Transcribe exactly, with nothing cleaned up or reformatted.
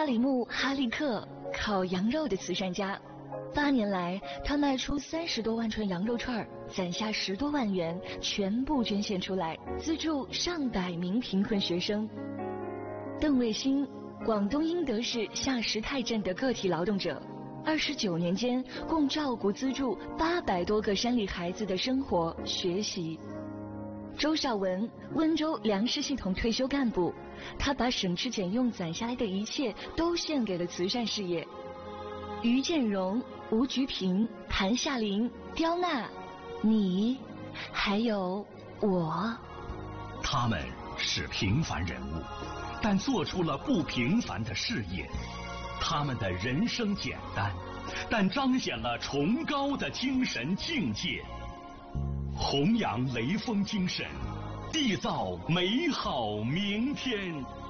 哈里木·哈利克，烤羊肉的慈善家。八年来，他卖出三十多万串羊肉串，攒下十多万元，全部捐献出来，资助上百名贫困学生。邓卫星，广东英德市下石泰镇的个体劳动者，二十九年间共照顾资助八百多个山里孩子的生活学习。周少文，温州粮食系统退休干部，他把省吃俭用攒下来的一切都献给了慈善事业。于建荣、吴菊平、谭夏玲、刁娜，你，还有我。 他们是平凡人物，但做出了不平凡的事业。他们的人生简单，但彰显了崇高的精神境界。弘扬雷锋精神，缔造美好明天。